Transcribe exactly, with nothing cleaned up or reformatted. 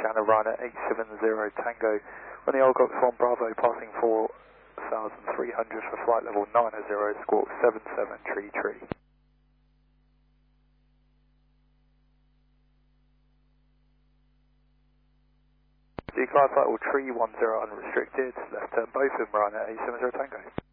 Juliana Ryanair eight seven zero Tango. On the Algox one Bravo, passing four thousand three hundred for flight level nine zero, squawk seven seven tree tree. Decline flight will tree one zero unrestricted, left turn both of Ryanair eight seven zero Tango.